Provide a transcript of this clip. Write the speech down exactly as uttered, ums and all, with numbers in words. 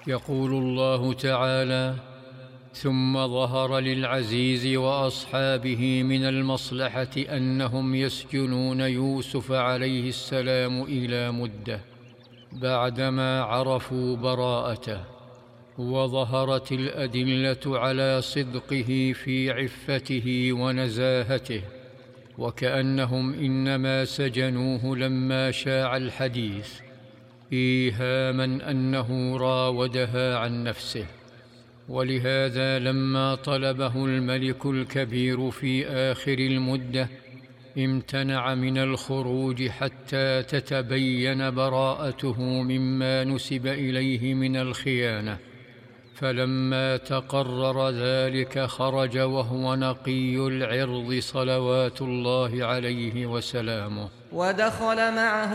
يقول الله تعالى: ثم ظهر للعزيز وأصحابه من المصلحة أنهم يسجنون يوسف عليه السلام إلى مدة بعدما عرفوا براءته، وظهرت الأدلة على صدقه في عفته ونزاهته، وكأنهم إنما سجنوه لما شاع الحديث إيهاما أنه راودها عن نفسه. ولهذا لما طلبه الملك الكبير في آخر المدة امتنع من الخروج حتى تتبين براءته مما نسب إليه من الخيانة، فلما تقرر ذلك خرج وهو نقي العرض صلوات الله عليه وسلامه. ودخل معه